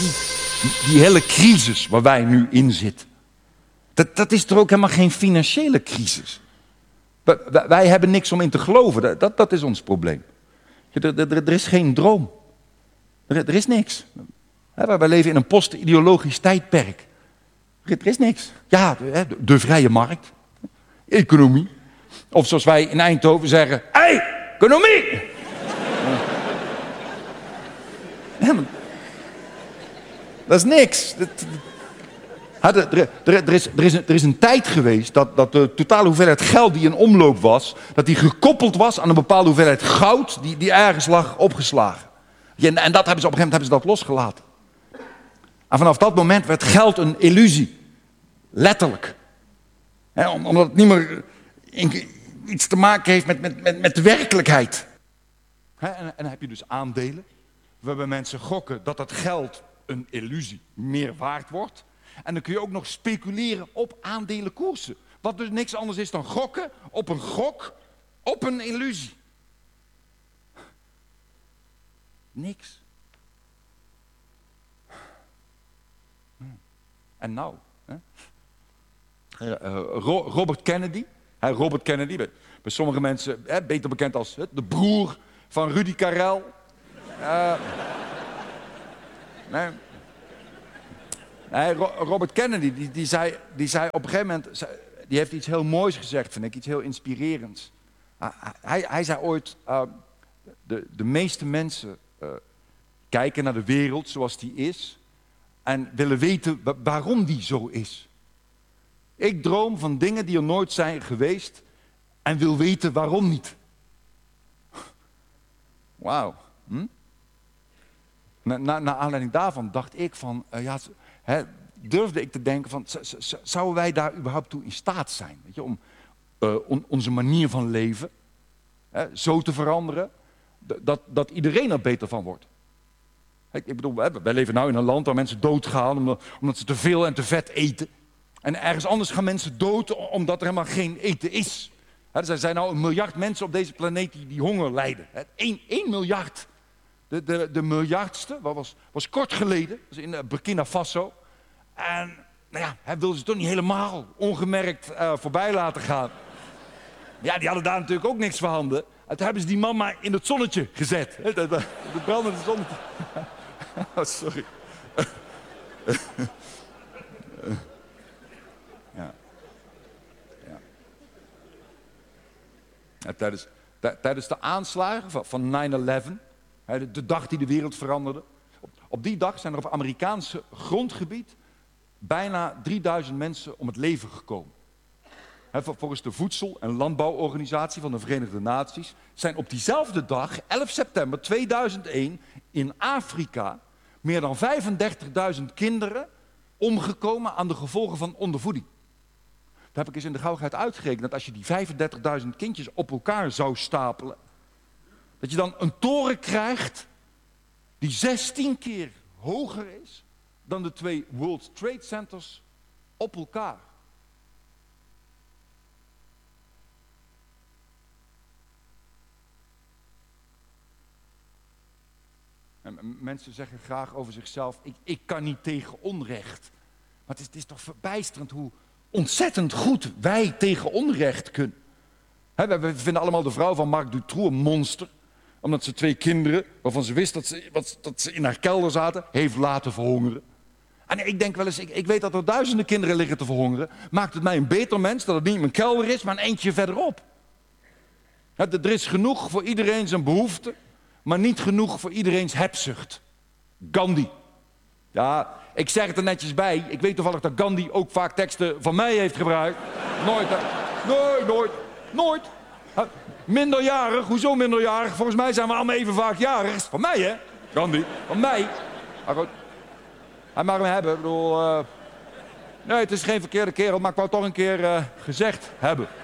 die hele crisis waar wij nu in zitten. Dat is toch ook helemaal geen financiële crisis. Wij hebben niks om in te geloven. Dat is ons probleem. Er is geen droom. Er is niks. Wij leven in een post-ideologisch tijdperk. Er is niks. Ja, de vrije markt. Economie. Of zoals wij in Eindhoven zeggen, economie! Ja, maar dat is niks. Er is een tijd geweest dat de totale hoeveelheid geld die in omloop was, dat die gekoppeld was aan een bepaalde hoeveelheid goud die ergens lag opgeslagen. En dat hebben ze op een gegeven moment hebben ze dat losgelaten. En vanaf dat moment werd geld een illusie. Letterlijk. Omdat het niet meer iets te maken heeft met de werkelijkheid. En dan heb je dus aandelen. Waarbij mensen gokken dat dat geld een illusie meer waard wordt. En dan kun je ook nog speculeren op aandelenkoersen. Wat dus niks anders is dan gokken op een gok op een illusie. Niks. En nou? Robert Kennedy. Robert Kennedy, bij sommige mensen beter bekend als de broer van Rudy Karel. Robert Kennedy, die zei op een gegeven moment, die heeft iets heel moois gezegd, vind ik, iets heel inspirerends. Hij zei ooit, de meeste mensen kijken naar de wereld zoals die is en willen weten waarom die zo is. Ik droom van dingen die er nooit zijn geweest en wil weten waarom niet. Wauw. Naar aanleiding daarvan dacht ik van, durfde ik te denken van, zouden wij daar überhaupt toe in staat zijn? Weet je, om onze manier van leven zo te veranderen, dat iedereen er beter van wordt. Ik bedoel, wij leven nu in een land waar mensen doodgaan omdat ze te veel en te vet eten. En ergens anders gaan mensen dood omdat er helemaal geen eten is. Er zijn nou 1 miljard mensen op deze planeet die honger lijden. 1 miljard. De miljardste was kort geleden, was in Burkina Faso. En nou ja, hij wilde ze toch niet helemaal ongemerkt voorbij laten gaan. Ja, die hadden daar natuurlijk ook niks voor handen. En toen hebben ze die man maar in het zonnetje gezet. Het brandende zonnetje. Oh, sorry. Ja, tijdens de aanslagen van 9/11, de dag die de wereld veranderde. Op die dag zijn er op Amerikaans grondgebied bijna 3000 mensen om het leven gekomen. Volgens de Voedsel- en Landbouworganisatie van de Verenigde Naties zijn op diezelfde dag, 11 september 2001, in Afrika meer dan 35.000 kinderen omgekomen aan de gevolgen van ondervoeding. Daar heb ik eens in de gauwigheid uitgerekend dat als je die 35.000 kindjes op elkaar zou stapelen, dat je dan een toren krijgt die 16 keer hoger is dan de 2 World Trade Centers op elkaar. En mensen zeggen graag over zichzelf, ik kan niet tegen onrecht. Maar het is toch verbijsterend hoe ontzettend goed wij tegen onrecht kunnen. We vinden allemaal de vrouw van Marc Dutroux een monster. Omdat ze 2 kinderen, waarvan ze wist dat ze in haar kelder zaten, heeft laten verhongeren. En ik denk wel eens, ik weet dat er duizenden kinderen liggen te verhongeren. Maakt het mij een beter mens dat het niet mijn kelder is, maar een eentje verderop. Er is genoeg voor iedereen zijn behoefte, maar niet genoeg voor iedereen's hebzucht. Gandhi. Ja, ik zeg het er netjes bij. Ik weet toevallig dat Gandhi ook vaak teksten van mij heeft gebruikt. Nooit, hè? Nee, nooit. Minderjarig, hoezo minderjarig? Volgens mij zijn we allemaal even vaak jarig. Van mij, hè? Gandhi, van mij. Maar goed, hij mag me hebben. Ik bedoel, nee, het is geen verkeerde kerel, maar ik wou het toch een keer gezegd hebben.